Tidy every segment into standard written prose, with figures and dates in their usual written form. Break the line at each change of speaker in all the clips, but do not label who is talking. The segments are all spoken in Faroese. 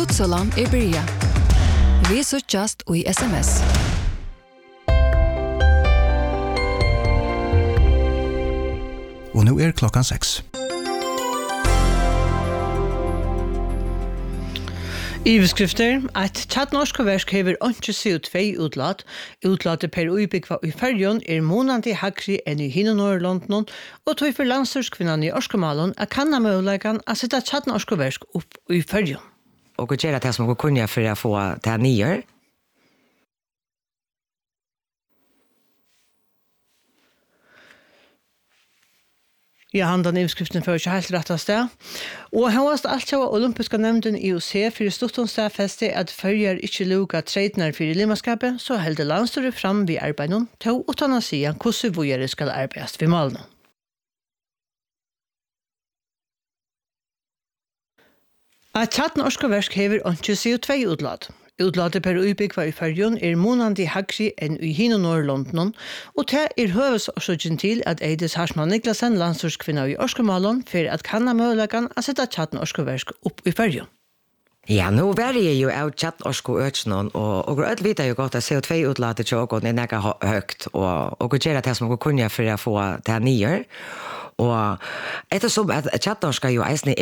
Utsalan Bria. Vi så just i SMS.
Og nu klockan 6.
Iveskrifter, at tjattnorska versk hever ikke CO2 utlatt. Utlatet per uibygva i ferjon månandi hagri enn i Hinno-Norrlondon, og tog for landstyrskvinnan i Orskamalen kanna möjligheten att sätta tjattnorska versk upp i ferjon.
Och gå göra det som går kunna för att få det här nyer.
Ja, handan iveskriften för helt rätta sted. Og høyast alt av olympiska nemnden i IOC for Stortonsdag feste at følger ikke luka treidner for limaskapet, så heldur landstyret fram vid arbeidene til utan å si hvordan vågjere skal arbeides ved målene. At tjattnorska versk hever ikke CO2-utlatt. Utlatet per uibygva i ferjon månandi hagri enn i Hinno-Norrlondon, og det høvesårsaken til at Eidis Harsman Niklasen, landstyrskvinna i Orskamalen, for at kanna möjligheten att sätta tjattnorska versk upp i ferjon.
Ja, nu varje ju av tjattnorska öknen och öll vita ju gott att CO2-utlatet tjågon näga högt och gå göra det som går kunna för att få det här nyer. Og ettersom at tjattnorska jo eisne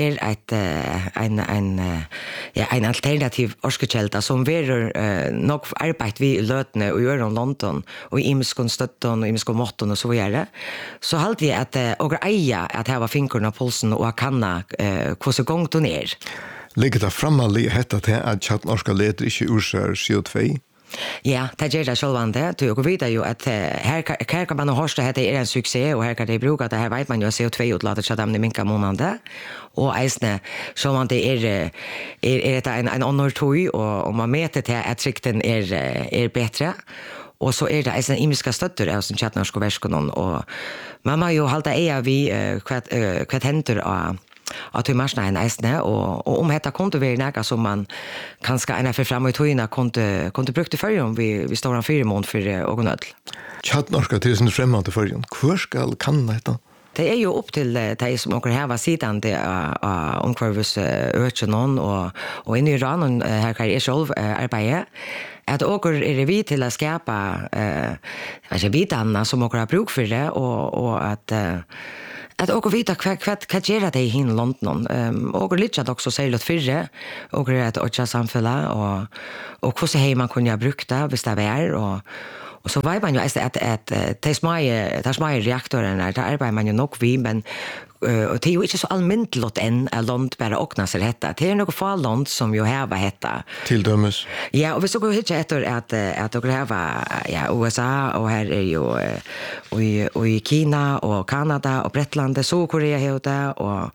en alternativ orskekjelda som verer nok arbeid vi løtene og gjør om London og imiskon støtten og imiskon måtten og så videre, så halte jeg at og eia at her var finkurna av pulsen og kanna hvordan gongt hun
Ligger det framalig hetta til at tjattnorska leter ikke ursar CO2?
Ja, det gjør det självande. Du vet ju att här kan man hörsta att det är en succé och här kan det bruka det här vet man ju att CO2-utlatet så damne minka månande. Och eisne så man det är det en honor toy och man mäter till att sikten är bättre. Och så det eisne imiska stötter av som tjattnorska verskon och man må ju hålla vi kvat händer att vi marsna en eisne och om detta kunde vara näga som man kanske ena för fram och tøyna kunde bruka för om vi står en 4 månader för ögonöll.
Tjattnorska till sin främmande förjon. Hur ska kan detta?
Det är ju upp till de som åker här var sidan det omkvarvus öknon och in i Iran här kan jag själv arbeta att åker är vi till att skapa alltså bitarna som åker har bruk för det och att åka vita vad gör det i hin London och lite också säger det förre och det att åka samfälla och hur så man kunde bruka det det var och så var man ju att det små reaktorerna där arbetar man ju nog vi men och det är ju inte så allmänt än att land bara öppna sig detta. Det är något få land som ju har detta.
Till dömes.
Ja, och vi så går hit efter att det har USA och här är ju och i Kina och Kanada och Bretland, Sydkorea heter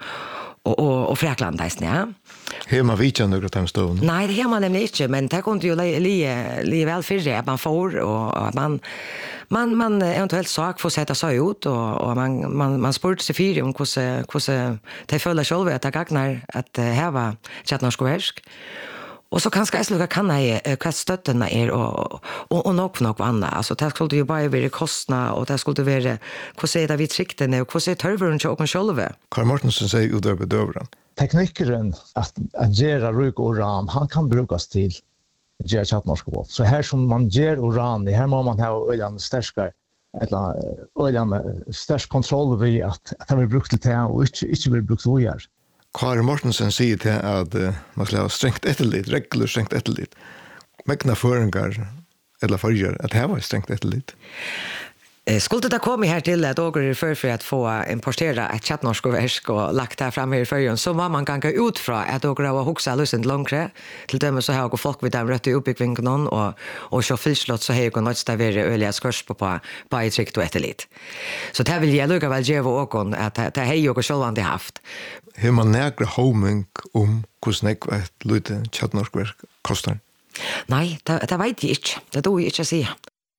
och Frakland där ja.
Hemma vitjan några timstone.
Nej, det hemma nämligen inte, men det kunde ju li väl för det att man får och att man eventuellt sak får sätta sig ut och man spurte sig för om hur det följer själva att det gagnar att häva tjattnorska versk. Och så kanske jag skulle kunna vad stötterna och något annat. Alltså det skulle ju bara vara kostnad och det skulle vara hur det vi tryckte och hur törveren till och själva.
Karl Mortensen säger utöver dövren.
Teknikeren att göra ryk uran, han kan brukas till att göra tjattnorska våpen. Så här som man gör uran, här må man ha öljande stärskare, eller öljande stärsk kontroll vid att han blir brukt till det och inte blir brukt vågar.
Karl Mortensen säger till att man ska ha strängt etterlit, regler strängt etterlit. Mäkna föringar eller förger att det var strängt etterlit.
Skulle det komma här till att åker för att få importera ett tjattnorska versk och lagt här fram här i förrjun så var man ganska ut från att åker av huxa lusent långre till dem så har folk vid dem rätt i uppbyggningen och så fyllslott så har jag något stävare öliga skurs på ett tryckt och etterlit. Så det vill jag lugga väl ge åkon att det har jag och självande haft.
Hur man nägra homing hur snäck ett lite tjattnorska versk kostar?
Nej, det vet jag inte. Det då jag inte säga.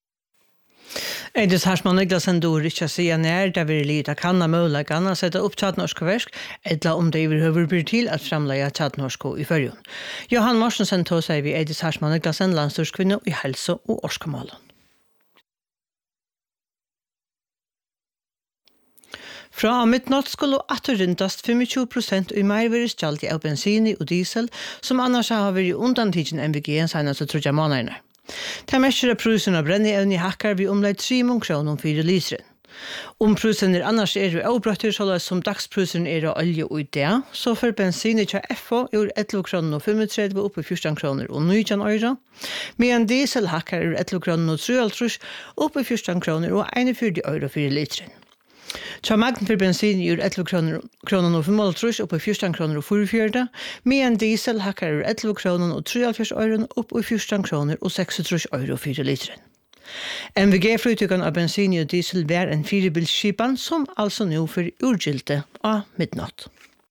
Eidis Harsman Niklasen dår ikke sier nær det vil lite kanna möjligheten att sätta upp tjattnorska versk eller om det överhuvud blir till att framlägga tjattnorska i förrjun. Johan Morsensen tog sig vid Eidis Harsman Niklasen, landstyrskvinna i hälso- och Orskamalen. Fra midnatt skulle atterrindast 25% i merverdiskjaldi av bensin og diesel, som annars har vært undantidgen MVG seneste 3 månedene. Det mestjer at prusen av brenneevne hakkar vi omleid 3 kroner 4 literen. Prusen annars avbrøtter så som dagsprusen av olje og det, så for bensin til FH 11 kroner 35 opp i 14 kroner og 19 euro, medan diesel hakkar 11 kroner 33 opp i 14 kroner og 41 euro 4 literen. Tja magten for bensin 11 kroner og 35 opp i 14 kroner og 44, medan diesel hakkar 11 kroner og 43 euro opp i 14 kroner og 36 euro 4 literen. MVG-flytøkken av bensin og diesel var en 4-bilsskipan som altså nå for urgilte av midnatt.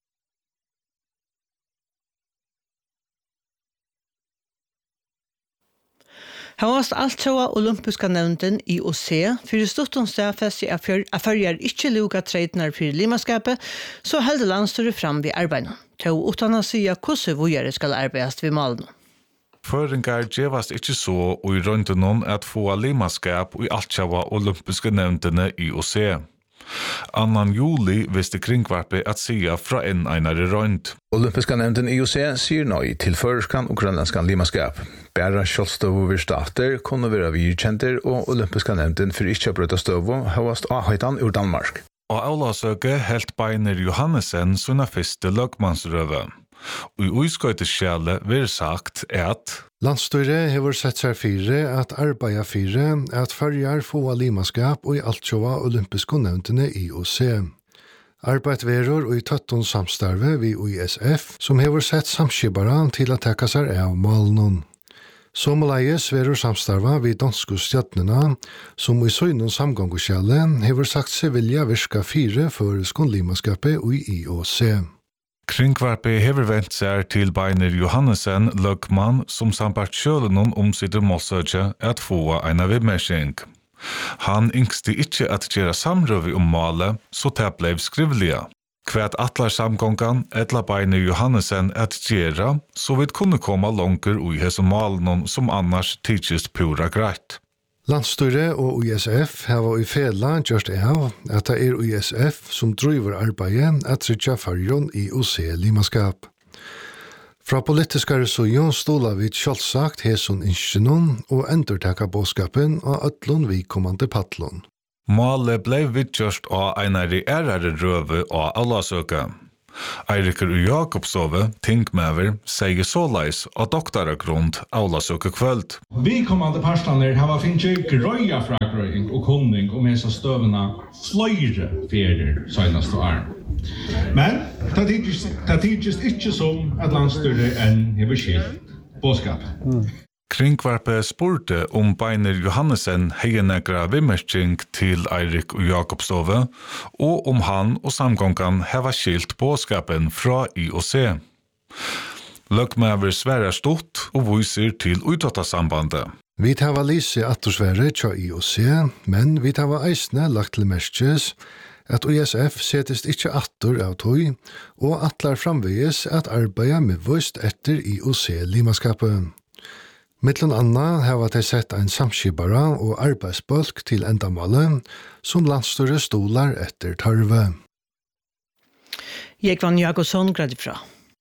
Havast altsoa olympiska nevnden IOC fyrir stutton stafesti a fyrjar ikkje luka treidnar fyrir limaskapet, så held landstyret fram vid arbeidna, til utan å sia hvordan vujare skal arbeidast vid malen.
Føringar gjevast ikkje så og i røyntenon at få limaskap i altjava olympiske nevndene IOC. 2. juli visste kringvarpe at sia fra en einare røynt.
Olympiska nevnden IOC sier nei til førskan og grønlandskan limaskap. Bæra kjølstøvo vir stater kunne være virkjenter, og Olympiska nevnden for ikkje å brøta støvo havast avhøytan ur Danmark.
Og avlasøke helt Beiner Johannesen sina fyrste løgmansrøve. Og i uiskøyteskjæle vil sagt at
Landsstyret hever sett seg fire at arbeida fire at fyrjar få limaskap og i altsjåa olympiske nevntene IOC. Arbeidveror og i 13 samstarve vi ISF som hever sett samskibara til at tekka seg av malen. Somaleis veror samstarva vi danske stjøtnena som i søgnon samgångskjæle hever sagt seg vilja virka fire for skånlimaskapet og i IOC.
Kringvarpe hever vent seg til Beiner Johannesen, løgmann, som sambart kjølenon omsider målsøkje at få eina vimmersing. Han yngste ikkje at gjera samrøvi male, så det blev skrivliga. Kvært atlar samgångan etla Beiner Johannesen at gjera, så vi kunne komma langer ui hese malenon som annars tidsist pura greit.
Landsstyret og ISF har i fela gjort av at det ISF som driver arbeidet at trykja farjon i OC limaskap. Fra politiska resøyon stola vi kjølsagt heson innskynon og endurtaka båskapen av øtlun vi kommande pattlon.
Målet blei vidgjørst av einari ærare røve av allasøka. Eirikur Jakobsove, tingmever, sier såleis av doktoragrund avlasøke kvöld.
Vi kommande parstaner har finnet grøya fragrøying og kunning om hesa støvna fløyre ferier senast og arm. Men det tidgjist ikkje som at landstyret enn hever skilt båskap.
Kringvarpe spurte Beiner Johannesen heienekra vimmersking til Eirik og Jakobstove, og han og samgångan heva skilt båskapen fra IOC. Løgmever sværer stort og viser til utåttasambandet.
Vi hava lise attorsvære tja IOC, men vi hava eisne lagt til merskes at ISF setist ikkje attor av tøy, og atlar framveges at arbeida med vøst etter IOC limaskapet. Mittlen anna hava de sett ein samskibara og arbeidsbolk til endamalet som landstyret stolar etter tarve.
Jekvann Jakobsson grad ifra.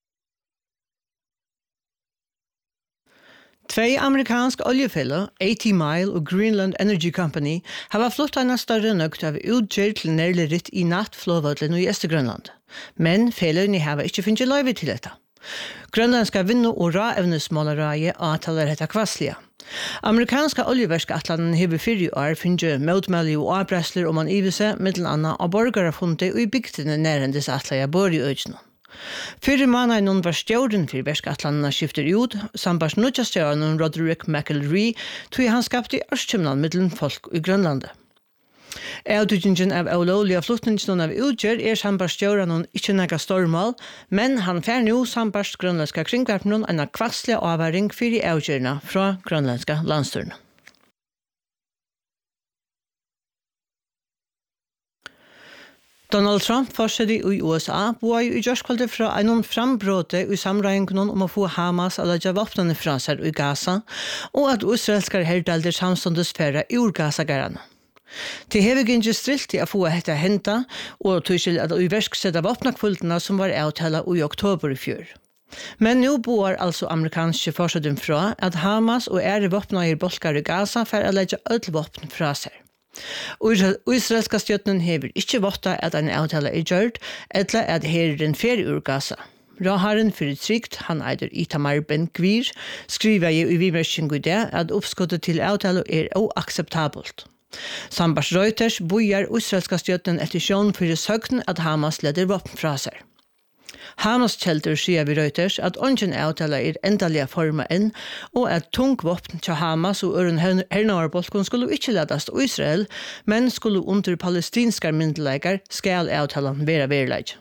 2 amerikansk oljefällor, 80 Mile og Greenland Energy Company, hava flott en større nøkt av utgjør til nærlig ritt i nattflåvødlen i Østergrønland. Men fellene hava ikke finnet løyve til dette. Grønlandska vinnu- og raevnesmålaraje avtaler hetta kvassliga. Amerikanska oljeverskatlanen hever 4 år finne møtmæli og avbrensler om man ivise middelen anna av borgarafundet og i bygdene nærendis atlaja bor i øyne. 4 måneder var stjorden for verskatlanene skifter ut, sambars nødja stjorden Roderick McElree, tog han skapte ørskjømnal middelen folk i Grønlandet. Avdugingen av avlovlige fluttningen av utgjør sambars stjorden ikke nega stormål, men han fær nå sambars grønlandska kringvarpen en kvasslig avværing for i avgjørende fra grønlandska landstyrene. Donald Trump fortsatte i USA, boa i gjørskvalget fra en frambråte i samregningen om å få Hamas eller våpnene fra seg i Gaza, og at israelske herdalder samståndesfære ur Gaza-garene. Det hever ikke strilt til å få dette henta, og til at vi verksette våpnakvultene som var avtala i oktober i fjør. Men nu boar altså amerikanske forsøden fra at Hamas og våpnager bolkar i Gaza for å legge ødel våpen fra seg. Israelska stjøtnen hever ikke votta at en avtala gjørt, eller at herren fer ur Gaza. Raharen fyrir trygt, han eider Itamar Ben-Gvir, skriver i vimerskjeng i det at oppskottet til avtale oakseptabelt. Sambars Reuters bojar israelska stjøtnen etter sjån fyrir søgn at Hamas leder våpen fra seg. Hamas kjelter sier vi Reuters at ongen avtale endalige forma enn, og at tung våpen til Hamas og øren hernavarbolken skulle ikke ledes til Israel, men skulle under palestinske myndelæger skal avtalen være verleid.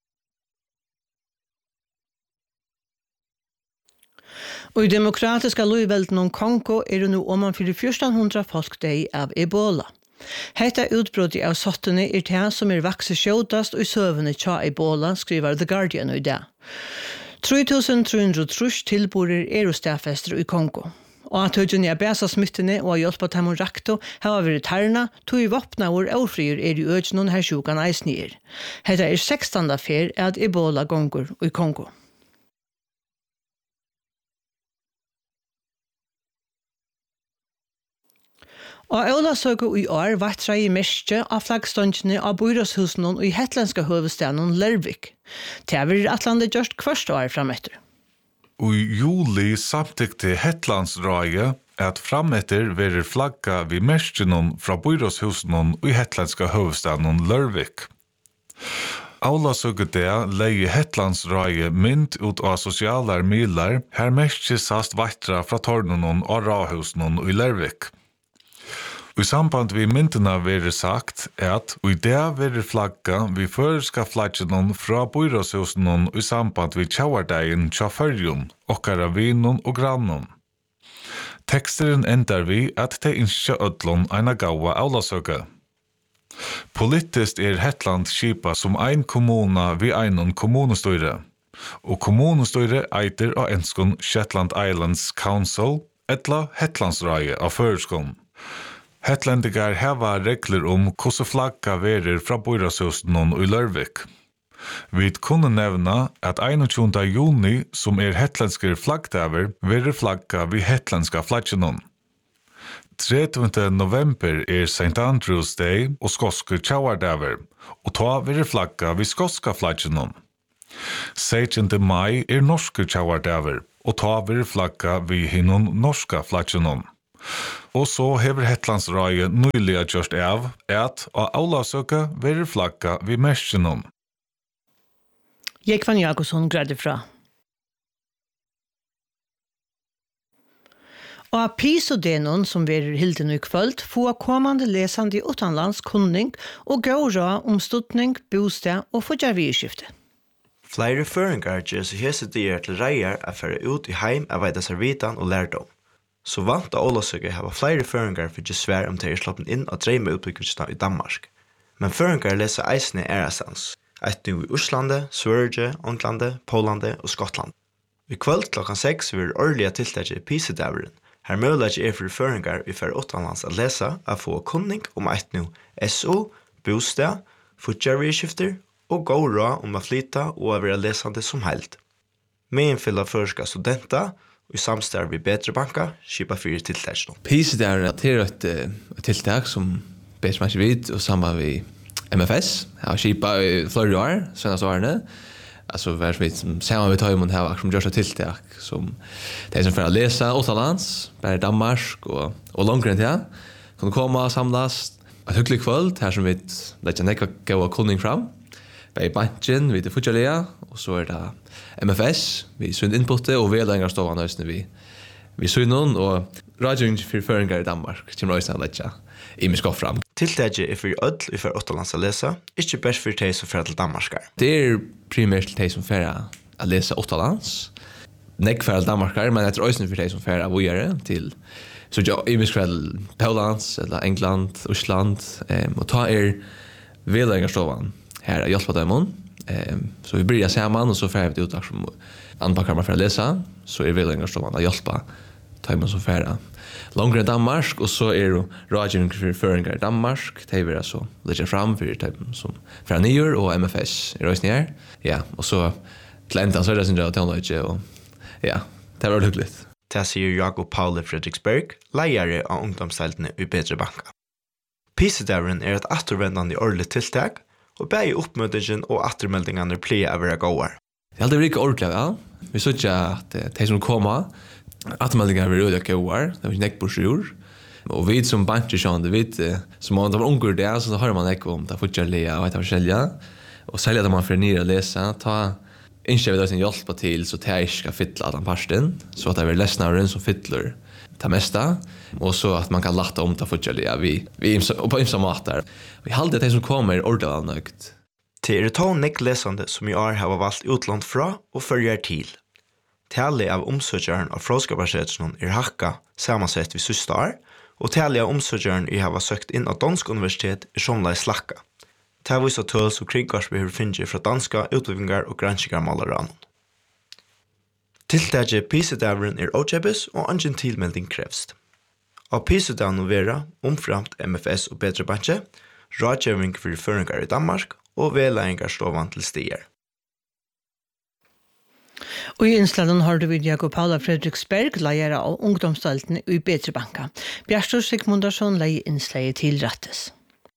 Og i demokratiska Louisvelden om Kongo det nu man for 1400 folk deg av Ebola. Hetta utbrottet av sottene det som vakse skjøtast og i søvende tja Ebola, skriver The Guardian i dag. 3300 tilborer og stafester i Kongo. Og at høyden bæsa smittene og hjelpa dem å rakto har vært terna, tog i våpna hvor avfrier i økene her sjukan eisnier. Hetta 16. fer at Ebola gonger i Kongo. Og Ølasøke i år vatra i mestje av flaggståndene av byråshusen i hetlandska høvestaden Lervik. Det er atlandet gjørst kvørst år frametter.
I juli samtykte Hetlandsrøye at frametter verer flagga vid mestjenon fra byråshusen i hetlandska høvestaden Lervik. Aulasøke det leie Hetlandsrøye mynd ut av sosiale miler her mestje sast vatra fra tornonon og rahusen i Lervik. I samband vi myndena verer sagt at i det verer flagga vi føreska flaggenon fra byråshusen i samband vi tjauardeien tja fyrjun, okkara vinon og grannon. Teksteren endar vi at det innskja ødlon eina gaua aulasøka. Politiskt Hetland skipa som ein kommuna vi einon kommunestøyre, og kommunestøyre eiter av enskon Shetland Islands Council etla Hetlandsrøye av føreskon. Hetlandigar heva regler om hvordan flagga verer fra byråshusen i Lervik. Vi kunne nevna at 21. juni, som hetlandsker flaggdaver, verer flagga vid hetlandska flaggenon. 30. november St. Andrews Day og skoske tjauardaver, og ta verer flagga vid skoska flaggenon. 16. mai norske tjauardaver, og ta verer flagga vid hinnon norska flaggenon. Og så hever Hetlandsrøye nylig gjørst av at Aulasøka verer flagga vid mestjenon.
Jekvan Jakobsson gradde fra. Og pisodenon som verer hilden i kvöld få kommande lesande i utanlands kunning og gåra om studning, bostad og fodjarvirskifte.
Flere føringar gjør seg hese dyr til reier å føre ut i heim av veida servitan og lærdom. Så vant av Ålasøke hava flere føringar for ikke svær om de slappen inn og dreime utbyggelsene i Danmark. Men føringar leser eisene erastans, eit nu i Oslandet, Sverige, Ånglandet, Polandet og Skottland. I kvöld klokkan 6 vil årlige tiltaket i Pisedaveren. Her møller for føringar vi fer utenlands å lese å få kunning om eit nu SO, bostad, fotjarvirskifter og gå råd om å flytta og å være lesande som helt. Meginfylla førska studenter og i samstarv i Bedre Banka, skipa 4 tiltak.
PISA er et tiltak som Bedre Banka vid, og sammen med MFS. Jeg har skipa i flere år, seneste årene. Altså, sammen med Tøymon har som gjør seg tiltak, som de som får lese utenlands, bare i Danmark og langere enn det, kan komme og samles. Et hyggelig kvöld, her som vi legger nekka gode kunning fram. Bare i banken, vi til Futjalia, og så det MFS, vi synd inputte, og vi lenger stående nøysene vi synd noen, og radioen for føringer i Danmark, som røysene legger i min skoff fram.
Tiltaket for ødel for åttelands å lese, ikke bare for de som fører til Danmarkar.
Det primært til de som fører å lese åttelands, nekk fører til Danmarkar, men etter øysene for de som fører å gjøre til så i min skoff Paulands, eller England, Osland, og ta vi lenger stående her og hjelpe dem. Så vi börjar sammen, og så får vi det uttak som anpakker meg for å lese, så vi lenger stående å hjelpe tar man som färra långre än Danmark och så är det rådgivning för föringar i Danmark. Det är alltså lägga fram för typen som från nyår och MFS i Rösnär. Ja, och så till ändan så är det sin rätt tonläge och ja, det var lyckligt.
Det säger Jakob Paul Fredriksberg, lejare av ungdomsdeltene i Bedre Banka. Pisedavren är ett återvändande årligt tilltag och bäger uppmötningen och återmeldingarna pleier att vara gåar.
Det är alltid riktigt ordentligt, ja. Vi såg att de som kommer återmeldingar blir röda gåar, det var näckborsjur. Och vi som banker det vet som man var ungur där så har man ekki om det fortsätta och att sälja och sälja det man för nya läsa ta inte vet sin hjälp till så att jag ska fylla den pasten så att det är läsnaren som fyller det mesta och så att man kan latta om det fortsätta vi på imsa matar. Vi håller det som kommer ordentligt nöjt.
Det är to neckläsande som i år har valt utland fra och följer till. Tallet av omsøkjaren av fråskaparsetsen hakka sammansett vid sista år, og tallet av omsøkjaren har søkt inn av Dansk Universitet sjånlig slakka. Det har vist tøl som kringkarsby har finnet fra danska utviklingar og granskinger maleranen. Tiltaket Pisedavren åkjøpes og ingen tilmelding krevst. Av Pisedavren vera omframt MFS og Bedre Banke, rådgjøving for føringer i Danmark og vedleggingar stovan til stier.
Og i innslagen har du vid Jakob Paula Fredriksberg, leier av ungdomsdeltene i Bedre Banka. Bjærstor Sigmundarsson leier innslaget til rettes.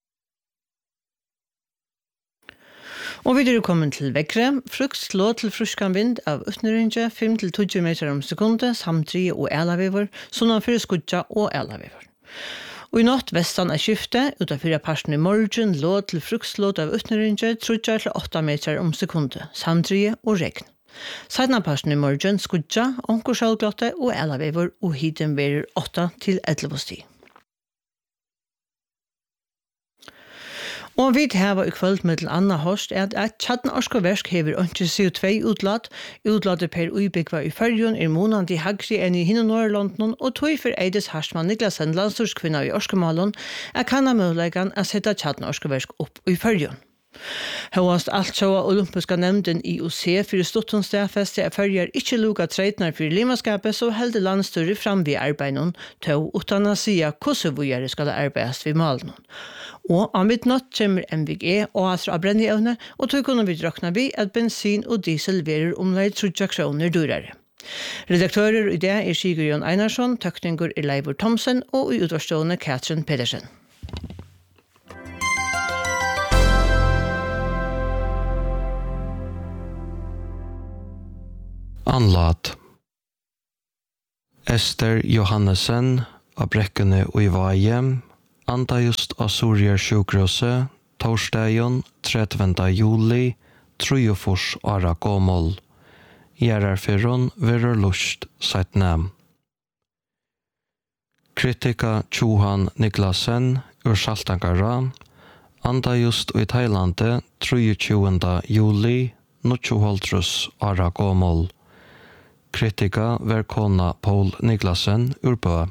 Og vi er kommet til vekkere. Frukt slå til fruskan vind av utnøringe 5-20 meter om sekundet, samtlige og elavever, sånn for skudja og elavever. Og i natt vestan av skiftet, utenfor parten i morgen, lå til fruktslåt av utnøringe 3-8 meter om sekundet, samtlige og regn. Sedan parten i morgen skudja, onker sjølglotte og elavever, og hiten verer 8-11 sti. Og vi har i kveld med til Anna Horst at Tjadden Orskoversk hever ikke CO2-utlatt. Utlattet per uibygva i Førjun månandi hagri enn i hinne Norrlanden, og tog for Eides Harsman Niklasen, landstyrskvinna i Orskemalon, kanna mulighet å sette Tjadden Orskoversk opp i Førjun. Høyast alt så olympiska nemnden IOC for Stottons stedfeste følger ikke luka treitnar for limaskapet, så helde landstyret fram ved arbeidene til utan å si hvordan vi skal arbeides ved malen. Og om midnatt kommer MVG og Astra Brennievne, og tog kunne vi drakna vi at bensin og diesel verer omleid 30 kroner dyrere. Redaktører i det er Sigurd Einarsson, tekniker Leivor Thomsen og i utvarstående Katrin Pedersen.
Anlat. Ester Johannesen av Brekkene og i Vaje, anda just av Surjer sjukrose, torsdagen 30. juli, Trujofors Ara Gåmål. Gjerarfyrron verur lust sett nem. Kritika Tjohan Niklasen ur Saltangara, anda just i Thailande 23. juli, 28 Ara Gåmål. Kritika verkona Paul Niklasen ur Bø.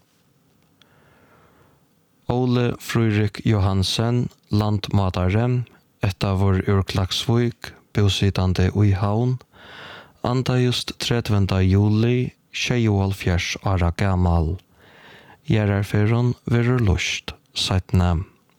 Ole Fryrik Johansen, landmatare, etavor ur Klaksvik, bosittande i Havn, anda just 30. juli, 26 ara gammal. Gjerarfyrron verur lust, seitne.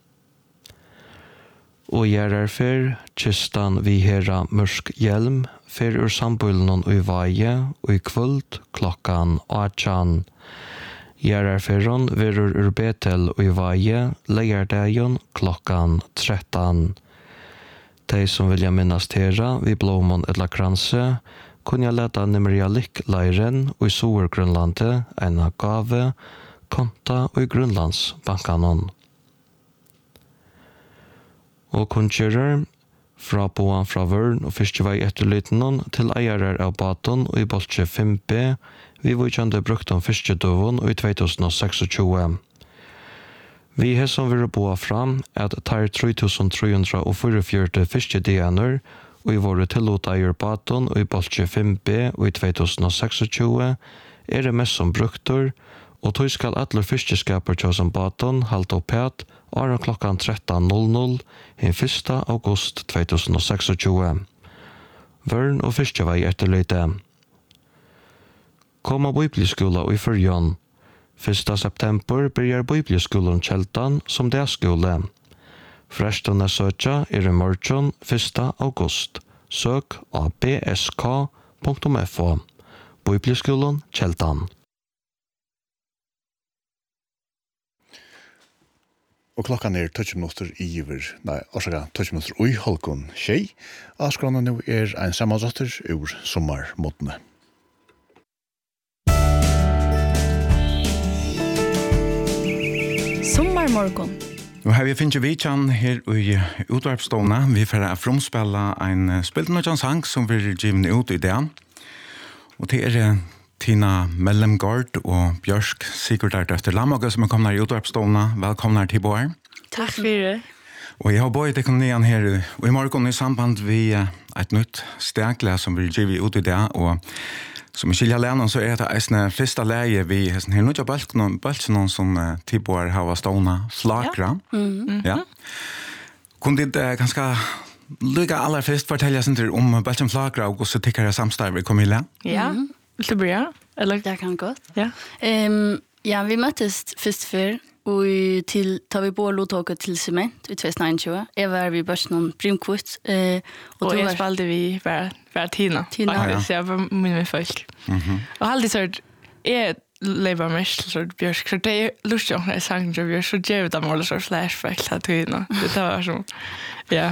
Og gjerarfyr, kistan vi hera mørsk hjelm, fyr ur sambulnon i Vaje, og i kvöld klokkan 18. Gjerarfyrron verur ur Betel og i Vaje, leierdagen klokkan 13. De som vilja minnast hera vid Blåmon eller Kranse, kunne leta Nimria Lik-leiren og i Soergrunlandet en gave, konta og i Grunlandsbankanon. Og kunnskjører fra Boan fra Vørn og Fiskevei etterlytenon til eiarer av Baton og i Bolsje 5B, vi vujkjande brukt om fiskedøvun i 2026. Vi har som vil boa fram at tar 3.344 fiskediener og i våre tilloteier Baton og i Bolsje 5B i 2026 er det mest som bruktor, og tog skal alle fiskeskaper til som Baton halte opp het åren klokkan 13.00 den 1. august 2026. Vørn og Fiskevei etterlyte. Komma bibelskola i Fyrjon. 1. september börjar bibelskolan Kjeltan som det skole. Frestene søkja i morgen 1. august. Søk av bsk.fo. Bibelskolan Kjeltan.
Og klokkan 20 minutter iver, orsaka 20 minutter ui halkon tjei. Askrona nu en samansatter ur sommarmåtene.
Sommarmorgon.
Nu har vi finnet vidtjen her i utvarpstående. Vi får fromspille en spiltnødjan sang som vi givet ut i dag. Og det Tina Mellemgård og Bjørsk Sigurdard Øster Lammaga som kommer i utvarpstående. Velkommen til Båer.
Takk for det.
Og jeg har bøyt det igjen her og i morgen i samband vi et nytt stekle som vi givet ut i dag. Og som i Kilja Lennon så det en første leie vi her nødja bølsen som Tibor har stående flakra. Ja. Kunne det ganske lykke aller først fortelle oss om bølsen flakra og hvordan tykker samstarve kom i le?
Ja, vil du börja? Eller? Jag kan godt. Ja. Ja, vi møttes først før og tar vi på låttåket til Cement i 2021. Jeg var vi børst noen brimkvist.
Og jeg spalte vi hver Tina. Så jeg var med folk. Og alltid så jeg lever mest til sånn Bjørsk. Så det er lustig om jeg sang til Bjørsk. Så gjør vi dem alle så flashback til Tina. Det var sånn, ja.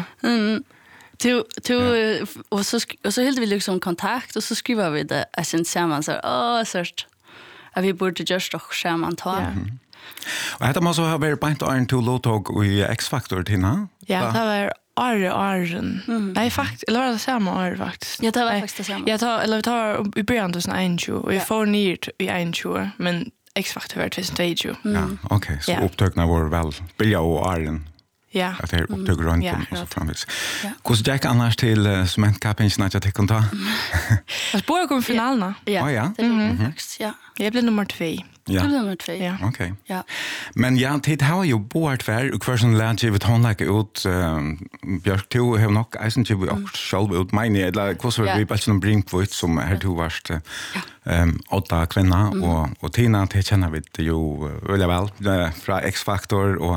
Och så helt vi liksom kontakt och så skriver vi det sen samman så sört att vi borde just och samman ta.
Och det måste ha varit point on to låtog i X-Factor Tina.
Ja, det var Arren. Nej, faktiskt eller var det samma år faktiskt.
Ja, det var faktiskt samma.
Jag tar i början 2021 och jag får ner i 2021 men X-Factor var 2022.
Ja, okej. Så upptökna var väl Bilja och Arren.
Ja.
Att det upptog runt och så framvis. Hur gick annars till cementkappingen att jag tänkte ta?
Jag bor kom finalerna.
Ja.
Ja.
Det var faktiskt, ja.
Jag blev nummer 2.
Ja.
Nummer 2.
Ja.
Okej.
Ja.
Men ja, tid har ju bort för och person lärt ju ton like ut Björk to har nog I think you shall ut mine eller hur vi bara som Brinkvoit som här to varst åtta kvinna och Tina det känner vi ju väldigt väl från X-Factor och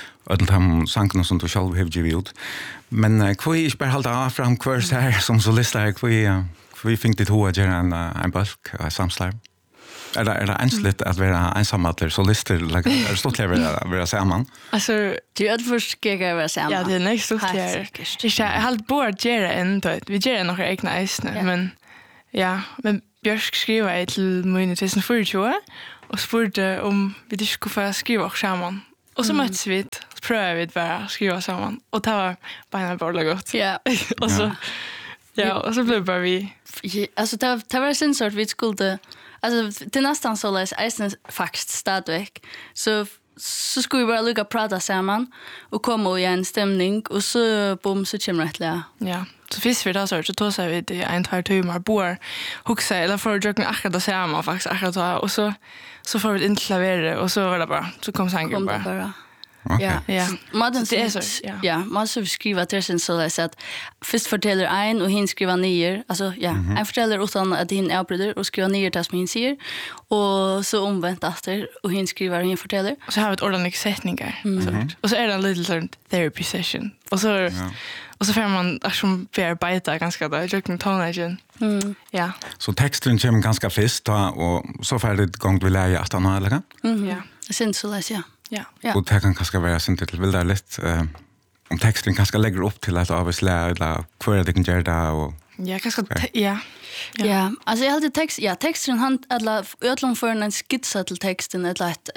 de sanken som du själv har givet ut. Men kvar är bara halta fram kvar så här som så listar kvar fick det att göra en bulk samslag. Eller det ensligt att vara ensamma så lister är stort lever vara samman.
Alltså
du är först ska vara samman.
Ja, det är nästan stort här. Det är helt bort göra en då. Vi gör några egna isne men ja, men Björsk skriver till min 2024 och spurte om vi inte skulle få skriva och samman. Och så möts vi, så prövar vi bara skriva samman. Och det var bara bara gott.
Ja.
Och så och så blev bara vi.
Alltså det var sen så att vi skulle alltså det nästan så läs isen faktiskt stadväck. Så skulle vi bara lugga prata samman och komma i en stämning och så bom så kommer det lära.
Ja. Så finns vi då så tar vi det 1-2 timmar bor huxa eller för jag akkurat det samma faktiskt akkurat och så får vi inte klavera och så var det bara så kom sangen bara. Ja.
Maden det är så. Ja, man så skriva det sen så där så att först fortäller en och hin skriva ner. Alltså en fortäller utan att hin avbryter och skriva ner det som hin säger och så omvänt efter och hin skriver hin fortäller.
Och så har vi ett ordentligt sättningar och så är det en little therapy session. Och så får man som bearbeta ganska där jag kan ta igen. Ja.
Så texten kommer ganska fast och så får det gång vi lära att han eller?
Ja. Sen så läs ja. Ja.
Och det kan kanske vara sen till vill det lätt om texten kanske lägger upp till att avslära eller för det kan göra det och
ja kanske ja.
Alltså jag hade texten han alla ödlom för en skissa till texten ett lätt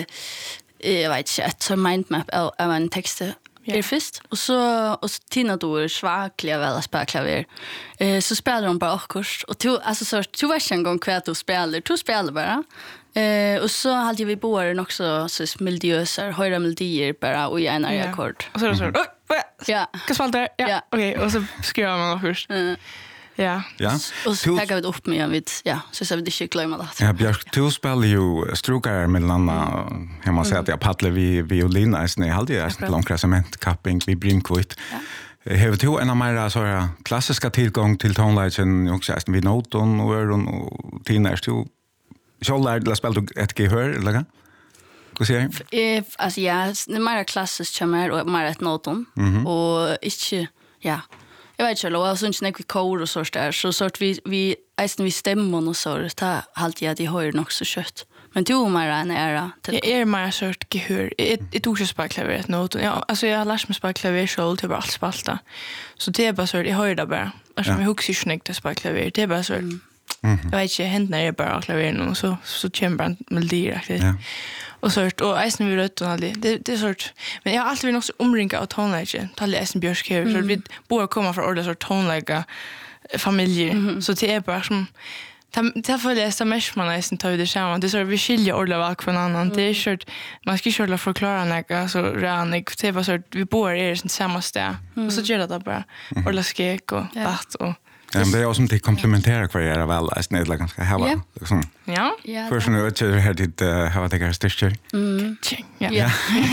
jag vet inte ett så mindmap av en text först och så Tina då svagligt väl att spela klaver. Så spelar hon bara akurs och så var en gång kvärt och spelar bara. Och så hade vi båda också så miljöser, höra melodier bara och en ackord.
Och så
ja.
Vad spaltar? Ja. Okej, och så skriver man först. Ja.
Och så taggar vi upp med vid så vi det inte glömma det.
Ja, Björk, du spelar ju strukar mellan hemma säger att jag paddlar vi violin är snä alltid är långkrasament capping vi Brinkvoit. Har du en av mer så klassiska tillgång till tonlägen också vi noton och Tina är du Kjolla, eller spelar du ett gehör, eller? Hur säger du?
Alltså, ja, det är mer klassiskt kommer och mer ett noton. Och inte, ja. Jag vet inte, och så inte vi kor och sånt där. Så sort vi vi stämmer och så, det har alltid att de hör nog så kött. Men du mer än ära.
Jag är mer sort gehör. Ett tog ju spela klaver ett noton. Ja, alltså jag har lärt mig spela klaver själv till allt spalta. Så det är bara så jag hör det bara. Alltså jag huxar ju snyggt att spela klaver. Det är bara så. Jag vet inte, händerna är bara klaveren och så kommer bara en melodi riktigt.
Ja.
Och sort och eisen vi rött och allt det är sort. Men jag har alltid varit också omringad av tonläge. Talle Eisen Björskhever så vi borde komma från ordentligt sort tonläge familjer. Så det är bara som ta för det som mest man nästan tar det samman. Det är så vi skiljer ordentligt väl från annan. Det är sort man ska ju förklara något så ranig. Det är bara så vi bor i samma ställe. Och så gör det bara ordentligt skrek och batt och
Ja, men det är också som det komplementerar kvar era väl, att det är ganska hava liksom.
Ja.
För såna över här dit hava det ganska styrker.
Ja.
Jag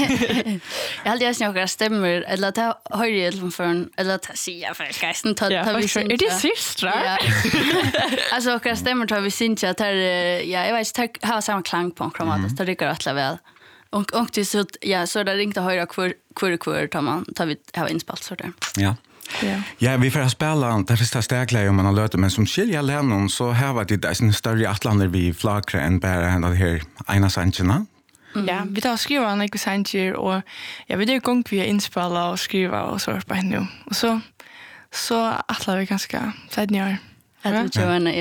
hade ju några stämmer eller att höra det från eller att säga för gesten tar vi
synt. Är det systrar?
Alltså några stämmer tar vi synt att här jag vet inte ha samma klang på kromat det rycker att väl. Och det så ja så där ringte höra kvar tar vi ha inspalt så där.
Ja. Ja, vi får spela det första stäckläge om man har löt men som skiljer länen så här var det en större atlander vi flakre än bara den här ena sancherna.
Ja, vi tar skriva en ekve sancher och jag vet inte gång vi är inspela och skriva och så på nu. Och så atlar vi ganska sednjar.
Jag vet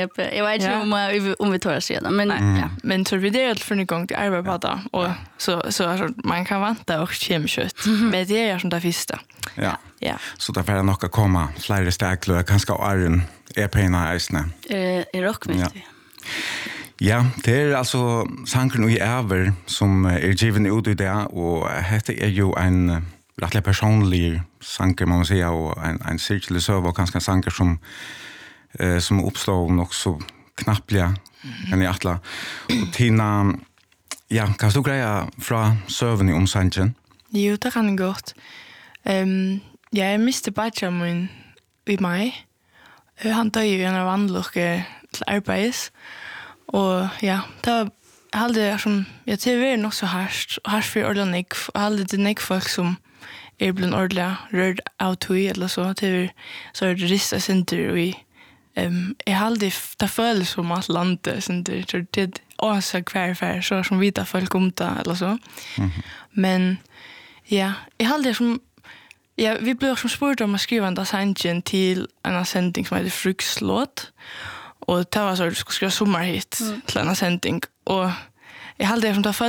inte om vi tar oss sedan men ja.
Men så vi det är för en gång till arbeta och så man kan vänta och kemkött. Men det är som det första.
Ja.
Ja.
Så där får nog komma flera stäcklar kanske Arjen är pena isne.
Är rock med.
Ja, det är alltså sankern i över som är given ut i det och det är ju en rättligt personlig sanker man säga och en cirkel så var ganska sanker som uppstår nog så knappliga än i atla. Och Tina, ja, kan du greja från sövning om sanken?
Jo, det kan godt. Jeg miste Benjamin i mig. Han døde jo en av vandlukke til arbeids. Og ja, det halde som ja, det nok så hardt for ordentlig halde det nek folk som blevet ordentlig rørt av tog eller så. Så det ristet sinter og jeg halde det føles som at landet sinter. Så det også hver så som vita folk om det eller så. Men ja, jeg halde det som ja, vi blev som spurt om att skriva en design till en sändning som heter Frukslåt. Och det var så att du skulle skriva sommarhit till en sändning. Och jag hade det som det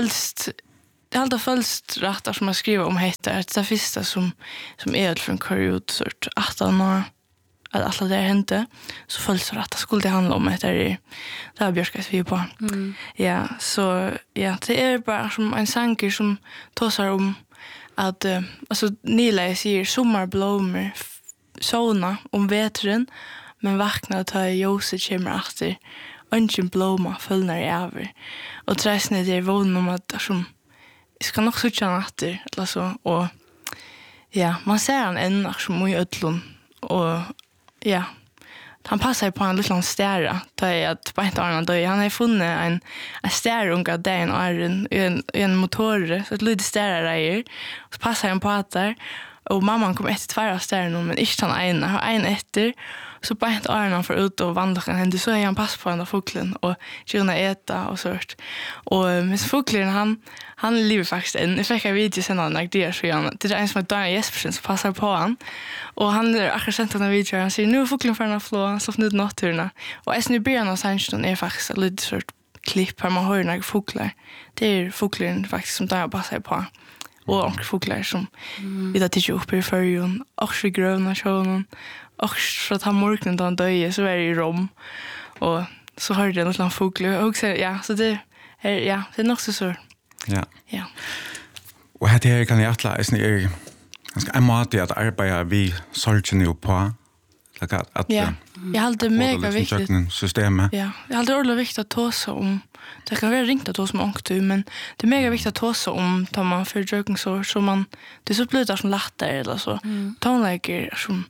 följst rätt som jag skriver om heter. Det första som är från period sort 18 år. Att alla det hände. Så följst rätt. Det skulle det handla om det här Björkas vi på. Ja, så ja, det är bara som en sanger som tåsar om att alltså Nila säger sommarblommor såna om vetren men vaknar ta ljuset kommer efter ungen blomma följer över och träsne det är vån om att som ska nog sucha natter eller så och ja man ser han än som i ödlon och ja han passar på en liten stjärna där är att på ett annat då han har funnit en stjärna unga där en motor så ett litet stjärna där så passar han på att där och mamman kom efter två stjärnor men inte han en efter så på ett annat för ut och vandra kan hända så är han pass på den där fågeln och kunna äta och sånt och men fågeln han lever faktiskt en jag fick en video sen han där så han det är en som är Daniel Jespersen som passar på han och han är akkurat sent den video han säger nu fågeln för en flå så fnut natturna och är nu början av sanchen är faktiskt lite sort klipp här man hör några fåglar det är fågeln faktiskt som där passar på och andra fåglar som vi där tittar upp i färgen och så gröna sjön och så att han morgonen då han döje så är det i Rom och så har det en liten fågel och så ja så det är nog så ja
och här kan jag atla är ganska emat att arbeta vi sorgen ju på att
ja jag hade mega viktigt
systemet
ja jag hade ordentligt viktigt att ta så om det kan vara ringt att ta som ångt men det är mega viktigt att ta så om tar man för jogging så man det så blir det som lättare eller så tonläger som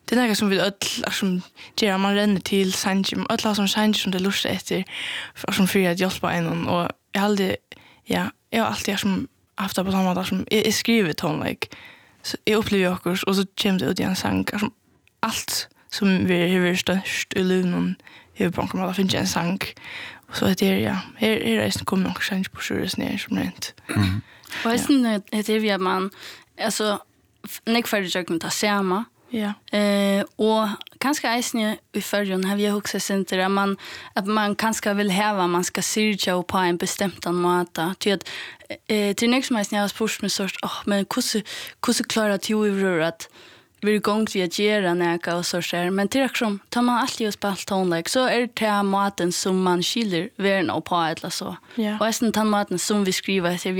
det är något som vi öll som ger man renner till Sanji alla som Sanji som det lustar efter som för att hjälpa en och jag hade jag har alltid som haft på samma dag som jag skriver ton like så jag upplever också och så kommer det ut i en sång som allt som vi har störst i luven hur banken alla finns en sång så det är ja här är kommer också Sanji på sjurus ner som rent
och sen det vi man alltså Nick för jag kan ta samma.
Ja.
Och kanske äsne i förrjun har vi också sett att man kanske vill häva man ska syrja på en bestämd måte. Till att till nästa gång jag har spurt mig så men hur klarar du över att vi gång till att göra näka och så där men till som tar man alltid och spelar tonlägg så är det maten som man skiljer värna på eller så.
Ja.
Och ästen tar maten som vi skriver så vi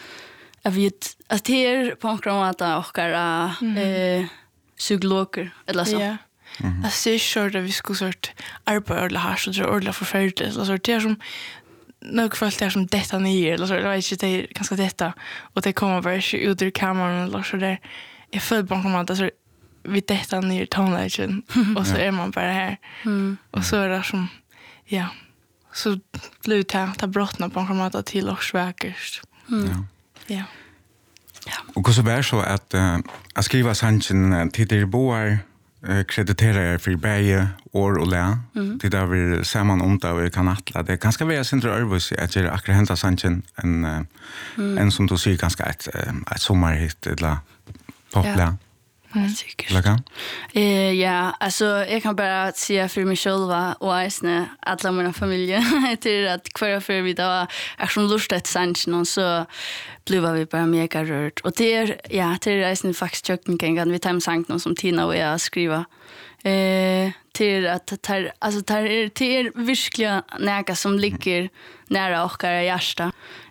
vet att det är på kramata och psykologer eller så.
Ja. Jag ser själv att vi skulle sort arbeta eller ha så det är ordentligt förfärligt. Alltså det är som något folk där som detta ner eller så. Jag vet inte, det är ganska detta. Och det kommer bara ut ur kameran eller så där. Jag följde på kramata alltså vi detta ner tonlägen. Och så är man bara här. Och så är det som, ja. Så blir det ta brottna på kramata till och sväkers. Ja.
Och så var så att skriva sanchen till det boar krediterar för bäge år och lä. Det där vi samman om det och kan attla. Det ganska väl centra örvus att göra akkurat hämta sanchen en som du säger ganska ett sommarhit eller popla.
Säkert. Ja, alltså jag kan bara säga för mig själva och äsne alla mina familjer till att kvar för vi då är som lustigt sanchen så blev vi bara mega rört. Och det är äsne faktiskt kökningen vi tar sankt någon som Tina och jag skriva. Till att det är verkligen näka som ligger nära och hjärta.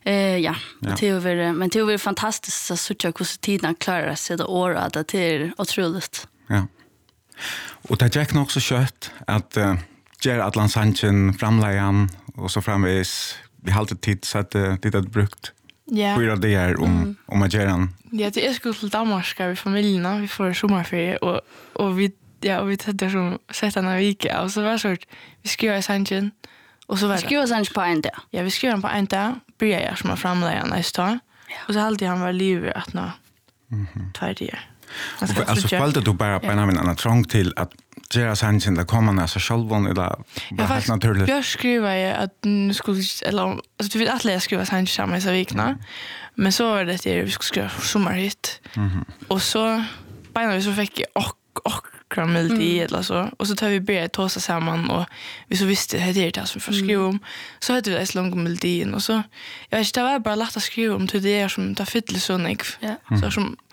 Men det är fantastiskt att se hur tiden klarar sig det året. Det är otroligt.
Ja. Och det gick också kött att göra Atlansanchen framläggan och så framvis vi har alltid tid så att det hade brukt.
Ja.
Hur det är om att göra den.
Ja, det är skulle till Danmark vi familjerna, vi får sommarferie och vi tänkte som sätta en vecka och så var det så vi skrev Sanchen och så var det.
Vi skrev Sanchen på en dag.
Ja, vi skrev den på en dag. Började jag som var framläggan nästa dag. Och så alltid han var livet att nå 2 dagar.
Alltså följde du bara på en annan trång till att göra sanchen där kommer när så självon eller bara helt naturligt.
Jag skrev att nu skulle eller alltså du vet att läsa skriva sanchen samma så vikna. Men så var det att vi skulle skriva sommarhit. Och så bara vi så fick och melodi eller så och så tar vi börja ta oss samman och vi så visste det som för skriva om så hade vi det så lång melodin och så jag vet inte det var bara lätt att skriva om till det som ta fylla så nek så som